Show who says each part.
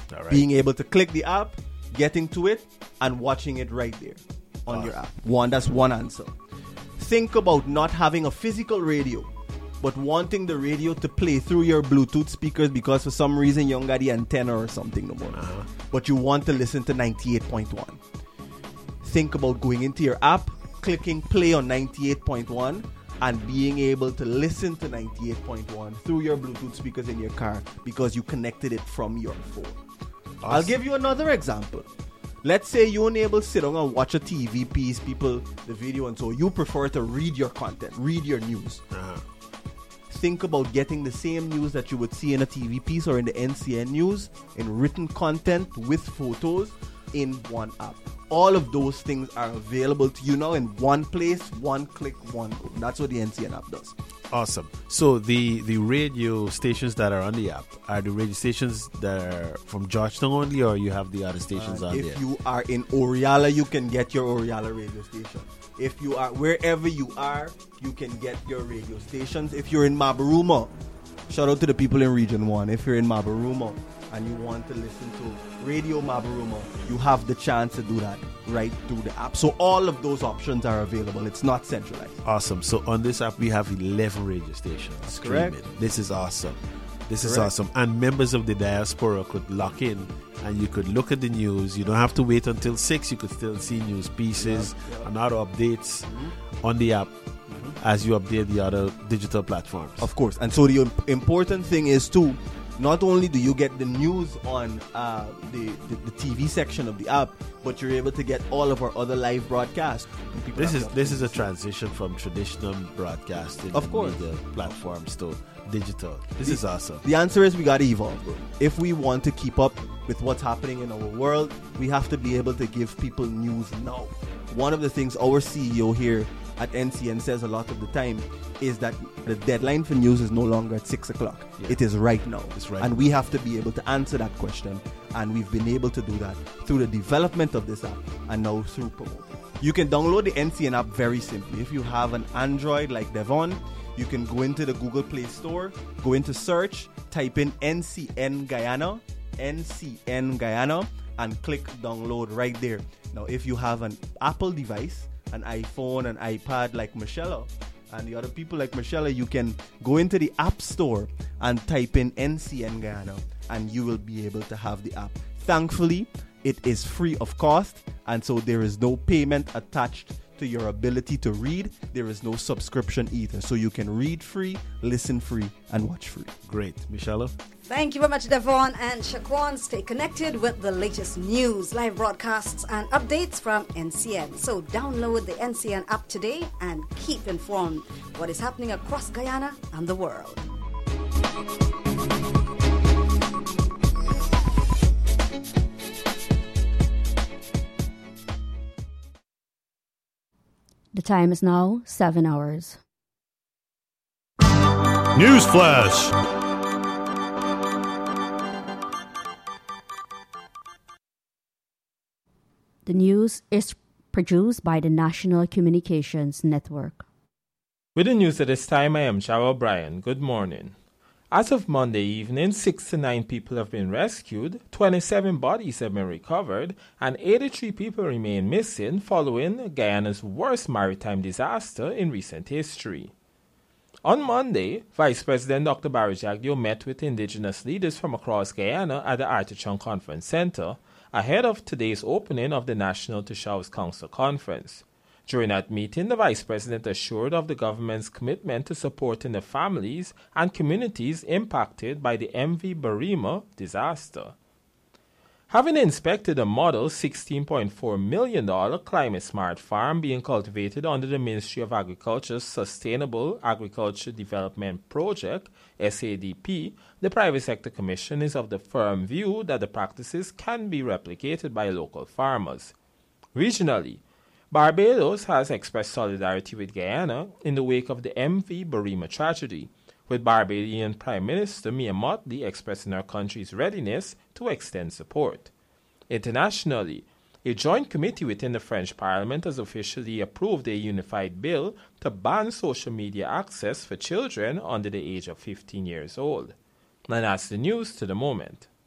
Speaker 1: All right.
Speaker 2: Being able to click the app, getting to it, and watching it right there on your app. That's one answer. Think about not having a physical radio, but wanting the radio to play through your Bluetooth speakers because for some reason you don't got the antenna or something no more. But you want to listen to 98.1. Think about going into your app, clicking play on 98.1, and being able to listen to 98.1 through your Bluetooth speakers in your car because you connected it from your phone. Awesome. I'll give you another example. Let's say you're unable to sit down and watch a TV piece, the video, and so you prefer to read your content, read your news. Think about getting the same news that you would see in a TV piece or in the NCN news in written content with photos in one app. All of those things are available to you now in one place, one click, one go. That's what the NCN app does.
Speaker 1: Awesome. So the radio stations that are on the app are the radio stations that are from Georgetown only, or you have the other stations on there?
Speaker 2: If you are in Oriala, you can get your Oriala radio station. If you are wherever you are, you can get your radio stations. If you're in Mabaruma, shout out to the people in Region 1. If you're in Mabaruma and you want to listen to Radio Mabaruma, you have the chance to do that right through the app. So all of those options are available. It's not centralized.
Speaker 1: Awesome. So on this app, we have 11 radio stations.
Speaker 2: That's correct.
Speaker 1: This is awesome. This is awesome. And members of the diaspora could lock in and you could look at the news. You don't have to wait until 6. You could still see news pieces and other updates on the app as you update the other digital platforms.
Speaker 2: Of course. And so the important thing is too, not only do you get the news on the TV section of the app, but you're able to get all of our other live broadcasts.
Speaker 1: This is a transition from traditional broadcasting and media platforms to digital. This is awesome.
Speaker 2: The answer is we got to evolve, bro. If we want to keep up with what's happening in our world, we have to be able to give people news now. One of the things our CEO here at NCN says a lot of the time is that the deadline for news is no longer at 6 o'clock. Yeah. It is right now. And we have to be able to answer that question. And we've been able to do that through the development of this app and now through promoting. You can download the NCN app very simply. If you have an Android like Devon, you can go into the Google Play Store, go into search, type in NCN Guyana, and click download right there. Now, if you have an Apple device, an iPhone, an iPad like Michelle and the other people like Michelle, you can go into the App Store and type in NCN Guyana and you will be able to have the app. Thankfully, it is free of cost, and so there is no payment attached to your ability to read. There is no subscription either. So you can read free, listen free, and watch free.
Speaker 1: Great. Michelle?
Speaker 3: Thank you very much, Devon and Shaquan. Stay connected with the latest news, live broadcasts, and updates from NCN. So download the NCN app today and keep informed what is happening across Guyana and the world.
Speaker 4: The time is now 7 hours.
Speaker 5: Newsflash!
Speaker 4: The news is produced by the National Communications Network.
Speaker 6: With the news at this time, I am Shara O'Brien. Good morning. As of Monday evening, 69 people have been rescued, 27 bodies have been recovered, and 83 people remain missing following Guyana's worst maritime disaster in recent history. On Monday, Vice President Dr. Barry Jagdeo met with indigenous leaders from across Guyana at the Artichon Conference Center ahead of today's opening of the National Tushaus Council Conference. During that meeting, the Vice President assured of the government's commitment to supporting the families and communities impacted by the MV Barima disaster. Having inspected a model $16.4 million climate-smart farm being cultivated under the Ministry of Agriculture's Sustainable Agriculture Development Project, SADP, the Private Sector Commission is of the firm view that the practices can be replicated by local farmers. Regionally, Barbados has expressed solidarity with Guyana in the wake of the MV Barima tragedy, with Barbadian Prime Minister Mia Mottley expressing her country's readiness to extend support. Internationally, a joint committee within the French Parliament has officially approved a unified bill to ban social media access for children under the age of 15 years old. And that's the news to the moment.